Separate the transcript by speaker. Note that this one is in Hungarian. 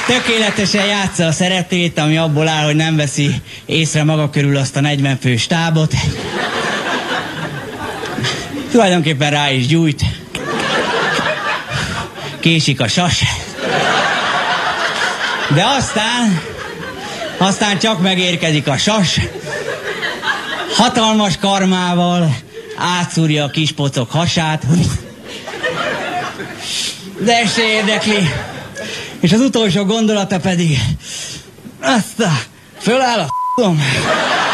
Speaker 1: Tökéletesen játsza a szerepét, ami abból áll, hogy nem veszi észre maga körül azt a 40 fős stábot. Tulajdonképpen rá is gyújt. Késik a sas. De aztán csak megérkezik a sas. Hatalmas karmával átszúrja a kis pocok hasát. De ez se érdekli. És az utolsó gondolata pedig föláll a